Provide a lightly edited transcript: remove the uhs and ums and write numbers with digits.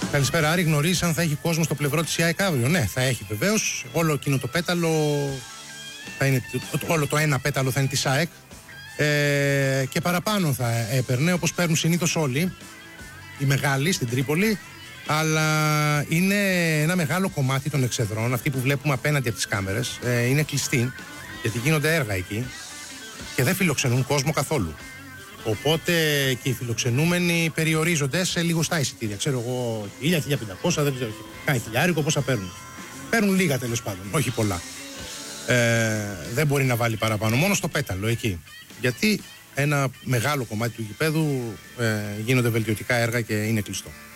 Καλησπέρα, Άρη. Γνωρίζεις αν θα έχει κόσμο στο πλευρό της ΙΑΕΚ αύριο? Ναι, θα έχει βεβαίως. Όλο εκείνο το πέταλο θα είναι, όλο το ένα πέταλο θα είναι της ΑΕΚ και παραπάνω θα έπαιρνε, όπως παίρνουν συνήθως όλοι οι μεγάλοι στην Τρίπολη. Αλλά είναι ένα μεγάλο κομμάτι των εξεδρών, αυτοί που βλέπουμε απέναντι από τις κάμερες, είναι κλειστοί, γιατί γίνονται έργα εκεί και δεν φιλοξενούν κόσμο καθόλου. Οπότε και οι φιλοξενούμενοι περιορίζονται σε λιγοστά εισιτήρια. Ξέρω εγώ, 1.000-1.500, δεν ξέρω, κάνει χιλιάρικο, πόσα παίρνουν. Παίρνουν λίγα τέλος πάντων, όχι πολλά. Δεν μπορεί να βάλει παραπάνω, μόνο στο πέταλο εκεί. Γιατί ένα μεγάλο κομμάτι του γηπέδου γίνονται βελτιωτικά έργα και είναι κλειστό.